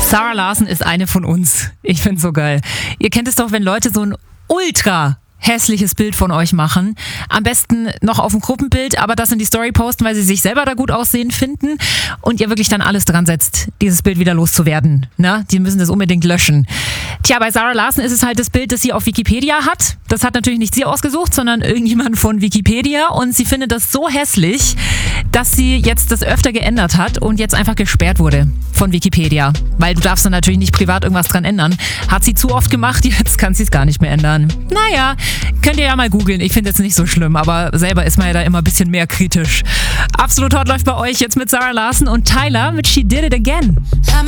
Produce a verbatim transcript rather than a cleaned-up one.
Zara Larsson ist eine von uns. Ich find's so geil. Ihr kennt es doch, wenn Leute so ein ultra hässliches Bild von euch machen. Am besten noch auf dem Gruppenbild, aber das in die Story posten, weil sie sich selber da gut aussehen finden und ihr wirklich dann alles dran setzt, dieses Bild wieder loszuwerden. Na, die müssen das unbedingt löschen. Tja, bei Zara Larsson ist es halt das Bild, das sie auf Wikipedia hat. Das hat natürlich nicht sie ausgesucht, sondern irgendjemand von Wikipedia und sie findet das so hässlich, dass sie jetzt das öfter geändert hat und jetzt einfach gesperrt wurde von Wikipedia. Weil du darfst dann natürlich nicht privat irgendwas dran ändern. Hat sie zu oft gemacht, jetzt kann sie es gar nicht mehr ändern. Naja, könnt ihr ja mal googeln. Ich finde es nicht so schlimm, aber selber ist man ja da immer ein bisschen mehr kritisch. Absolut Hot läuft bei euch jetzt mit Zara Larsson und Tyler mit She Did It Again.